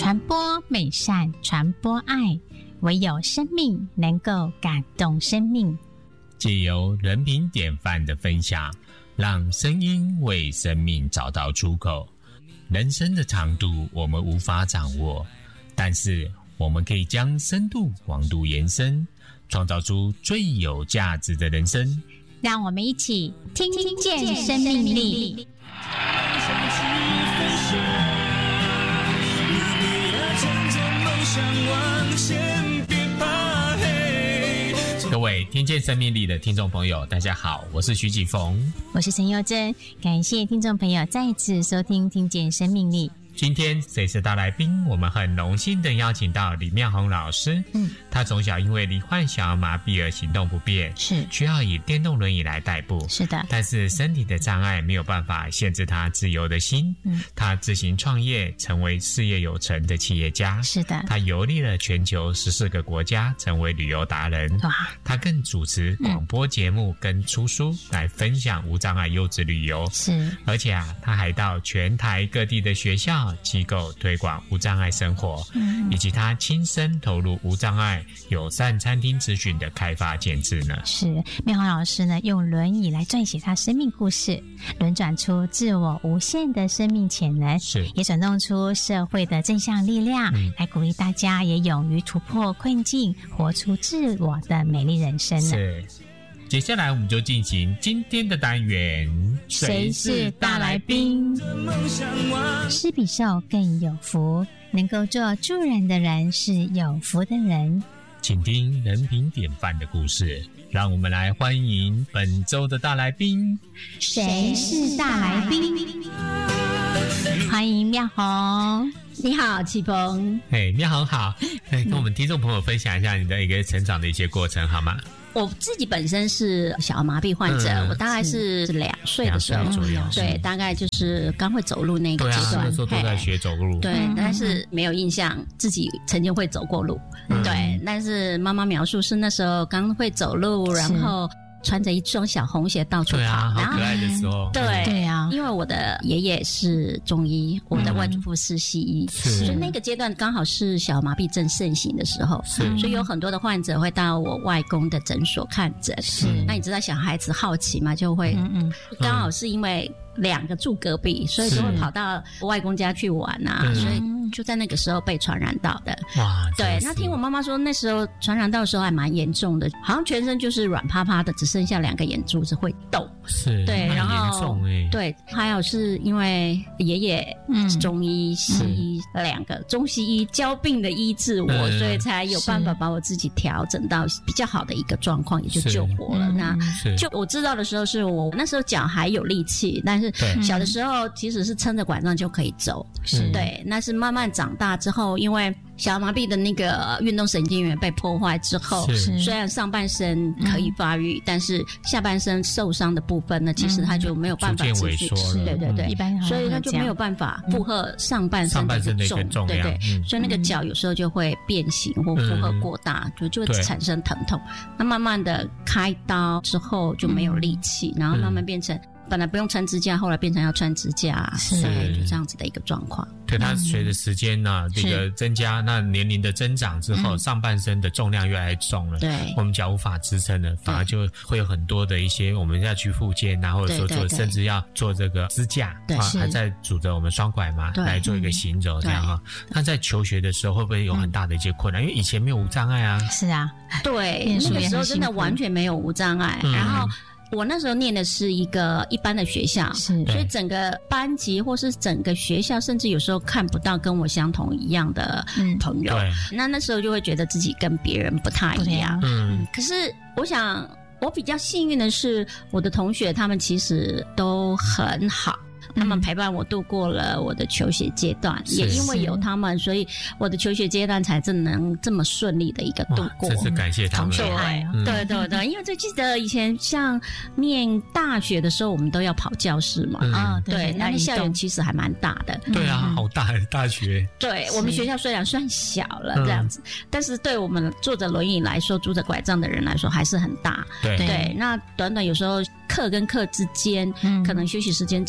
传播美善，传播爱，唯有生命能够感动生命。 藉由人品典范的分享，让声音为生命找到出口。人生的长度我们无法掌握，但是我们可以将深度广度延伸，创造出最有价值的人生。 让我们一起听见生命力。 各位听见生命力的听众朋友，大家好，我是徐启逢， 我是陈佑珍，感谢听众朋友再次收听听见生命力。 今天谁是大来宾？我们很荣幸的邀请到李妙红老师。他从小因为罹患小儿麻痹而行动不便， 是需要以电动轮椅来代步。 是的， 但是身体的障碍没有办法限制他自由的心。他自行创业，成为事业有成的企业家。 是的， 他游历了全球14个国家，成为旅游达人。 哇， 他更主持广播节目跟出书来分享无障碍优质旅游。 是， 而且他还到全台各地的学校机构推广无障碍生活，以及他亲身投入无障碍友善餐厅咨询的开发建制呢。 是，妙红老师呢用轮椅来撰写他生命故事，轮转出自我无限的生命潜能， 是也转动出社会的正向力量，来鼓励大家也勇于突破困境，活出自我的美丽人生呢。 是，接下来我们就进行今天的单元， 谁是大来宾？施比受更有福，能够做助人的人是有福的人。 请听人品典范的故事，让我们来欢迎本周的大来宾。 谁是大来宾？欢迎妙红。 你好，启逢。 妙红好，跟我们听众朋友分享一下你的一个成长的一些过程好吗？ 我自己本身是小儿麻痹患者，我大概是2岁的时候左右， 对，大概就是刚会走路那个阶段， 那时候都在学走路， 对，但是没有印象自己曾经会走过路，对，但是妈妈描述是那时候刚会走路，然后穿着一双小红鞋到处跑， 对啊，好可爱的时候， 对啊，因为我的爷爷是中医，我的外祖父是西医，所以那个阶段刚好是小儿麻痹症盛行的时候，所以有很多的患者会到我外公的诊所看诊。那你知道小孩子好奇嘛，就会刚好是因为2个住隔壁，所以就会跑到外公家去玩啊，所以就在那个时候被传染到的。哇，对，那听我妈妈说，那时候传染到的时候还蛮严重的，好像全身就是软趴趴的，只剩下2个眼珠子会动。 是， 对，然后对， 还有是因为爷爷中医、西医2个中西医交并的医治我，所以才有办法把我自己调整到比较好的一个状况，也就救活了。那就我知道的时候，是我那时候脚还有力气，但是小的时候其实是撑着拐杖就可以走。对，那是慢慢长大之后，因为小儿麻痹的那个运动神经元被破坏之后，虽然上半身可以发育，但是下半身受伤的部分呢，其实他就没有办法持续，对对对，所以他就没有办法负荷上半身的重量，对对，所以那个脚有时候就会变形或负荷过大，就会产生疼痛。那慢慢的开刀之后就没有力气，然后慢慢变成本来不用穿支架，后来变成要穿支架，对，就这样子的一个状况。 对，它随着时间呢，这个增加，那年龄的增长之后，上半身的重量越来越重了，对，我们脚无法支撑了，反而就会有很多的一些我们要去复健啊，或者说做，甚至要做这个支架，还在拄着我们双拐嘛，来做一个行走这样哈。那在求学的时候会不会有很大的一些困难？因为以前没有无障碍啊。 是啊， 对，那个时候真的完全没有无障碍，然后我那时候念的是一个一般的学校，所以整个班级或是整个学校，甚至有时候看不到跟我相同一样的朋友。那时候就会觉得自己跟别人不太一样。可是我想，我比较幸运的是，我的同学他们其实都很好。他们陪伴我度过了我的求学阶段，也因为有他们，所以我的求学阶段才能这么顺利的一个度过。 真是感谢他们。 对对对，因为最记得以前像念大学的时候，我们都要跑教室嘛。对，那校园其实还蛮大的。 对啊，好大的大学。 对，我们学校虽然算小了这样子，但是对我们坐着轮椅来说，拄着拐杖的人来说还是很大。对，那短短有时候课跟课之间，可能休息时间只有10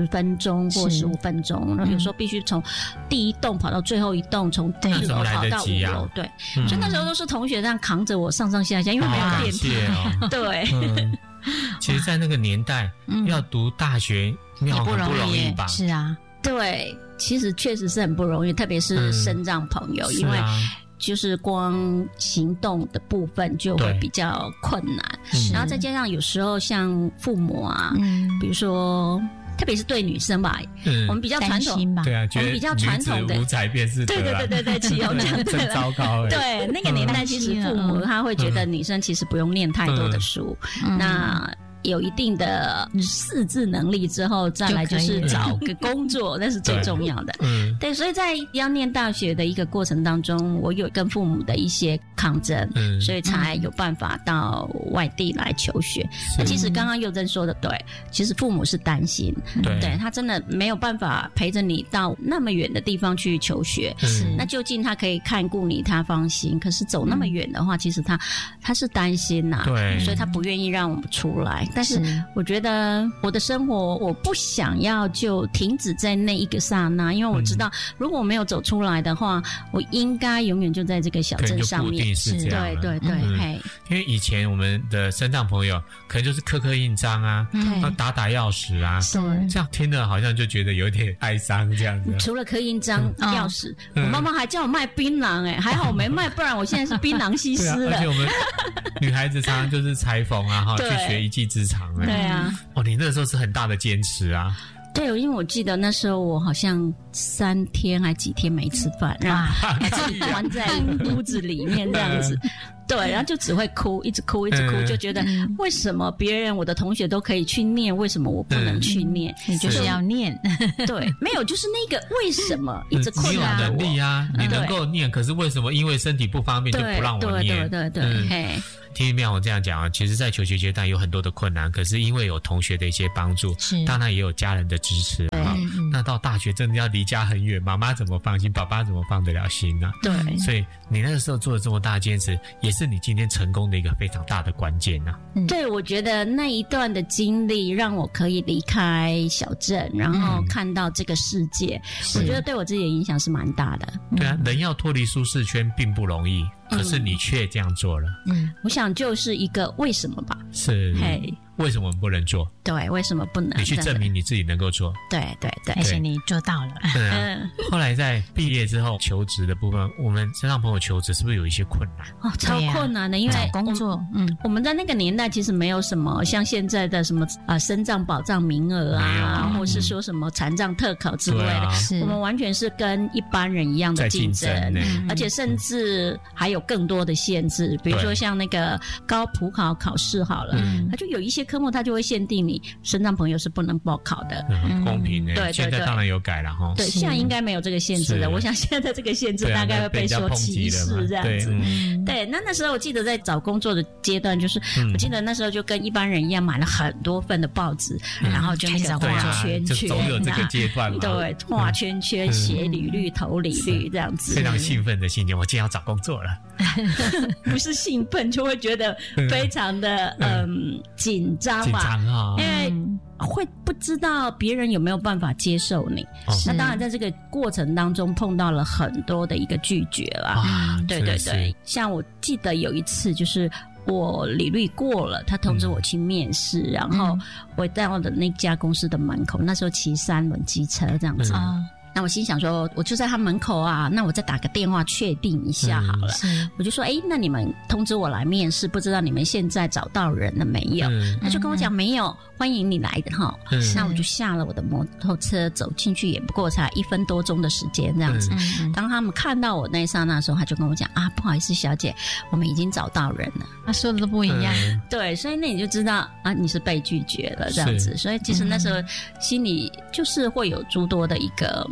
10分钟或15分钟，有时候必须从第一栋跑到最后一栋，从1楼跑到5楼，对，所以那时候都是同学这样扛着我上上下下，因为没有电梯，对。 其实，在那个年代，要读大学也不容易吧？ 是啊， 对，其实确实是很不容易，特别是身障朋友，因为就是光行动的部分就会比较困难，然后再加上有时候像父母啊，比如说。特别是对女生吧，我们比较传统吧， 对啊， 我们比较传统的无才便是德， 对，启用这样子， 真糟糕。 对，那个年代其实父母他会觉得女生其实不用念太多的书，那有一定的识字能力之后，再来就是找个工作，那是最重要的。对，所以在要念大学的一个过程当中，我有跟父母的一些抗争，所以才有办法到外地来求学。那其实刚刚佑珍说的对，其实父母是担心，对他真的没有办法陪着你到那么远的地方去求学。那究竟他可以看顾你，他放心，可是走那么远的话，其实他是担心呐，所以他不愿意让我们出来。但是我觉得我的生活我不想要就停止在那一个刹那，因为我知道如果我没有走出来的话，我应该永远就在这个小镇上面。对， 因为以前我们的身障朋友可能就是刻刻印章啊，打钥匙啊，这样听了好像就觉得有点哀伤这样子。 除了刻印章、钥匙，我妈妈还叫我卖槟榔，还好我没卖，不然我现在是槟榔西施了。 而且我们女孩子常常就是裁缝啊，去学一技之长。 对啊， 你那时候是很大的坚持啊。 对，因为我记得那时候我好像3天还几天没吃饭，然后自己关在屋子里面这样子。对，然后就只会哭，一直哭，就觉得为什么别人我的同学都可以去念，为什么我不能去念？ 你就是要念。 对，没有，就是那个为什么一直困扰我。 你有能力啊，你能够念，可是为什么因为身体不方便就不让我念？ 对。 听妙我这样讲啊，其实在求学阶段有很多的困难，可是因为有同学的一些帮助，当然也有家人的支持啊。那到大学真的要离家很远，妈妈怎么放心，爸爸怎么放得了心呢？ 对， 所以你那个时候做了这么大的坚持，也是你今天成功的一个非常大的关键啊。 对，我觉得那一段的经历让我可以离开小镇，然后看到这个世界，我觉得对我自己的影响是蛮大的。 对啊，人要脱离舒适圈并不容易，可是你却这样做了。 我想就是一个为什么吧。 是，为什么我们不能做？ 对，为什么不能？ 你去证明你自己能够做。 对， 而且你做到了。 后来在毕业之后求职的部分，我们身障朋友求职是不是有一些困难？ 超困难的，因为工作， 我们在那个年代其实没有什么像现在的什么身障保障名额啊，或是说什么残障特考之类的，我们完全是跟一般人一样的竞争，而且甚至还有更多的限制，比如说像那个高普考考试好了，它就有一些科目它就会限定你身障朋友是不能报考的。 很公平的。对，现在当然有改了哈。 对，现在应该没有这个限制了。我想现在这个限制大概会被说歧视这样子。对，那时候我记得在找工作的阶段，就是我记得那时候就跟一般人一样买了很多份的报纸，然后就那个画圈圈， 总有这个阶段嘛。 对，画圈圈、写履历、投履历这样子。 非常兴奋的心情，我今天要找工作了。 不是兴奋，就会觉得非常的紧张吧，因为会不知道别人有没有办法接受你。那当然在这个过程当中碰到了很多的一个拒绝啦。对，像我记得有一次就是我履历过了，他通知我去面试，然后我到了那家公司的门口，那时候骑3轮机车这样子。那我心想说，我就在他门口啊，那我再打个电话确定一下好了。我就说，那你们通知我来面试，不知道你们现在找到人了没有？他就跟我讲没有，欢迎你来的哈。那我就下了我的摩托车走进去，也不过才1分多钟的时间这样子。当他们看到我那一刹那的时候，他就跟我讲不好意思小姐，我们已经找到人了。 他说的都不一样。 对，所以那你就知道你是被拒绝了这样子。所以其实那时候心里就是会有诸多的一个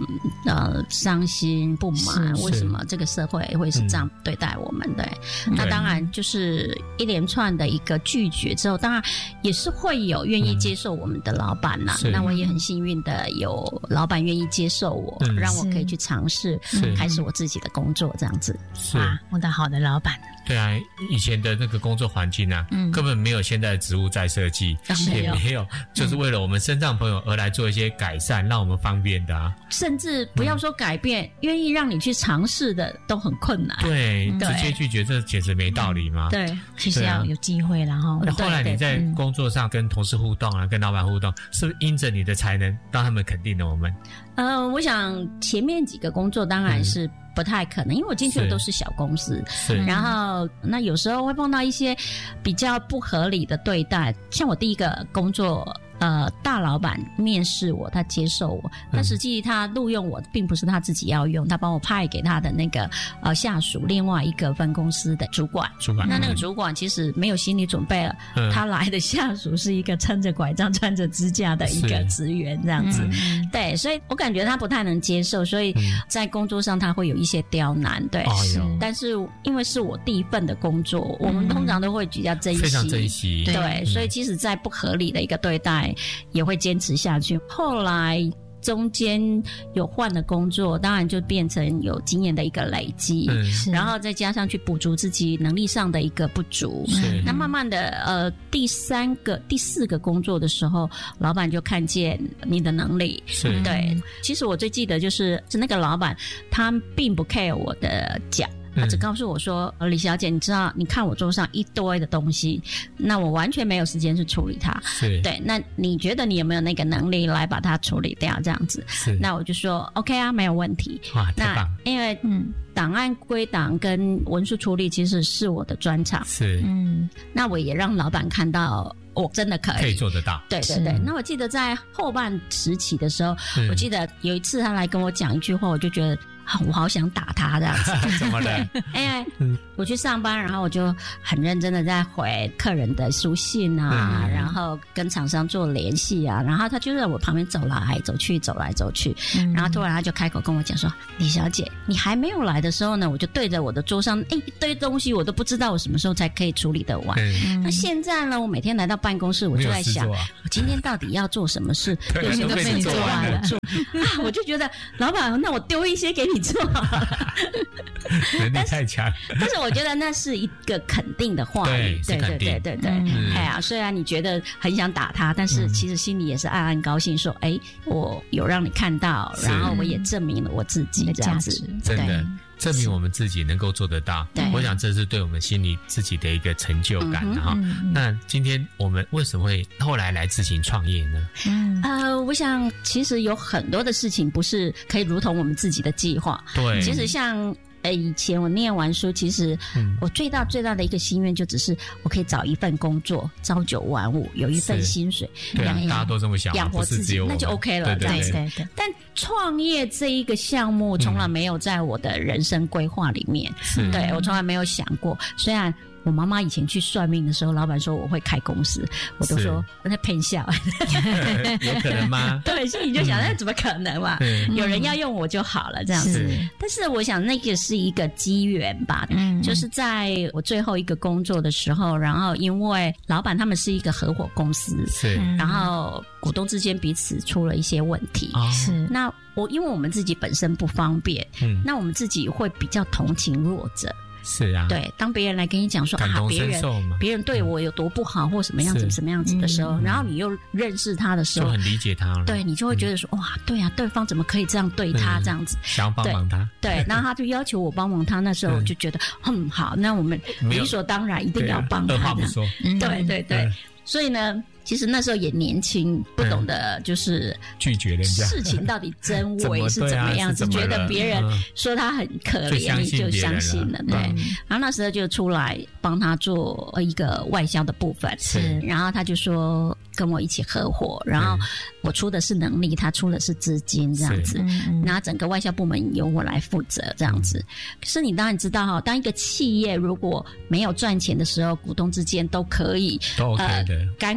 伤心不满，为什么这个社会会是这样对待我们的。那当然就是一连串的一个拒绝之后，当然也是会有愿意接受我们的老板啦。那我也很幸运的有老板愿意接受我，让我可以去尝试开始我自己的工作这样子。 哇，我的好的老板。 对啊，以前的那个工作环境啊，根本没有现在的职务再设计，也没有，就是为了我们身障朋友而来做一些改善，让我们方便的啊。 甚至不要说改变，愿意让你去尝试的都很困难。 对，直接拒绝这简直没道理嘛。 对， 其实要有机会，然后后来你在工作上跟同事互动啊，跟老板互动，是不是因着你的才能，让他们肯定了我们？ 我想前面几个工作当然是不太可能，因为我进去的都是小公司，然后那有时候会碰到一些比较不合理的对待。像我第一个工作，大老板面试我，他接受我，但实际他录用我并不是他自己要用，他帮我派给他的那个下属另外一个分公司的主管。那个主管其实没有心理准备了，他来的下属是一个撑着拐杖穿着支架的一个职员这样子。对，所以我感觉他不太能接受，所以在工作上他会有一些刁难。对，但是因为是我第一份的工作，我们通常都会比较珍惜， 非常珍惜。 对，所以即使在不合理的一个对待也会坚持下去。后来中间有换了工作，当然就变成有经验的一个累积，然后再加上去补足自己能力上的一个不足。那慢慢的第四个工作的时候，老板就看见你的能力。对，其实我最记得就是那个老板他并不 care 我的奖，他只告诉我说，李小姐，你知道，你看我桌上一堆的东西，那我完全没有时间去处理它。对，那你觉得你有没有那个能力来把它处理掉？这样子，那我就说 OK 啊，没有问题。 哇，太棒！ 那因为档案归档跟文书处理其实是我的专长。那我也让老板看到我真的可以做得到。对。 那我记得在后半时期的时候，我记得有一次他来跟我讲一句话，我就觉得我好想打他这样子。 怎么了？ 因为我去上班，然后我就很认真的在回客人的书信啊，然后跟厂商做联系啊，然后他就在我旁边走来走去，然后突然他就开口跟我讲说，李小姐，你还没有来的时候呢，我就对着我的桌上一堆东西，我都不知道我什么时候才可以处理得完。那现在呢，我每天来到办公室，我就在想，我今天到底要做什么事， 有些都被你做完了。 我就觉得老板，那我丢一些给你做好了。 能力太强。 但是我觉得那是一个肯定的话语。对。哎呀，虽然你觉得很想打他，但是其实心里也是暗暗高兴，说我有让你看到，然后我也证明了我自己这样子。 真的证明我们自己能够做得到，我想这是对我们心里自己的一个成就感哈。那今天我们为什么会后来自行创业呢？ 我想其实有很多的事情不是可以如同我们自己的计划。 对， 其实像以前我念完书，其实我最大的一个心愿就只是我可以找一份工作，朝九晚五，有一份薪水， 对啊，大家都这么想， 养活自己，那就 OK 了。 对。 但创业这一个项目从来没有在我的人生规划里面，对，我从来没有想过。虽然我妈妈以前去算命的时候，老板说我会开公司，我都说我在骗笑。 有可能吗？ 对，心里就想那怎么可能嘛？有人要用我就好了这样子。但是我想那个是一个机缘吧，就是在我最后一个工作的时候，然后因为老板他们是一个合伙公司，然后股东之间彼此出了一些问题。那因为我们自己本身不方便，那我们自己会比较同情弱者。 是啊， 对，当别人来跟你讲说别人对我有多不好或什么样子的时候，然后你又认识他的时候， 就很理解他了。 对，你就会觉得说哇，对啊，对方怎么可以这样对他这样子， 想要帮忙他。 对，然后他就要求我帮忙他，那时候我就觉得好，那我们理所当然一定要帮他。 二话不说。 对。所以呢，其实那时候也年轻，不懂得就是拒绝人家事情到底真伪是怎么样子，觉得别人说他很可怜，你就相信了。对，然后那时候就出来帮他做一个外销的部分，然后他就说跟我一起合伙，然后我出的是能力，他出的是资金这样子，那整个外销部门由我来负责这样子。可是你当然知道当一个企业如果没有赚钱的时候，股东之间都可以都 OK 的， 甘苦以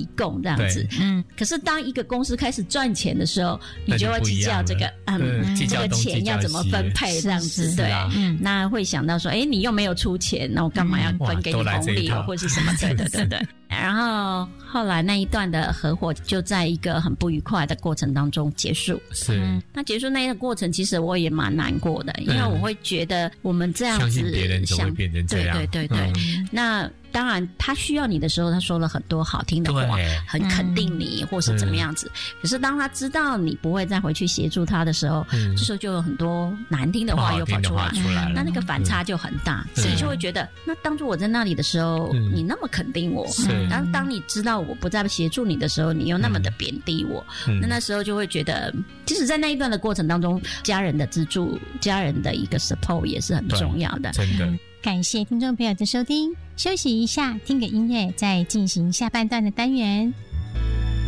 共这样子。可是当一个公司开始赚钱的时候，你就会计较这个这个钱要怎么分配这样子。对，那会想到说你又没有出钱，那我干嘛要分给你红利或是什么？对。然后后来那一段的合伙就在一个很不愉快的过程当中结束。 是， 那结束那个过程，其实我也蛮难过的，因为我会觉得我们这样子相信别人就会变成这样。 对。那当然他需要你的时候，他说了很多好听的话，很肯定你或是怎么样子。可是当他知道你不会再回去协助他的时候，这时候就有很多难听的话又跑出来，那个反差就很大。所以就会觉得，那当初我在那里的时候，你那么肯定我，然后当你知道我不再协助你的时候，你又那么的贬低我，那时候就会觉得，即使在那一段的过程当中，家人的资助、家人的一个 support 也是很重要的。 真的。 感谢听众朋友的收听，休息一下，听个音乐，再进行下半段的单元。